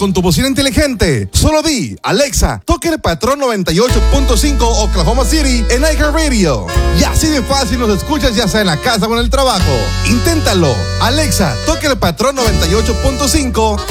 con tu bocina inteligente. Solo di, Alexa, toque el patrón 98.5 Oklahoma City en iHeartRadio. Y así de fácil nos escuchas ya sea en la casa o en el trabajo. Inténtalo. Alexa, toque el patrón 98.5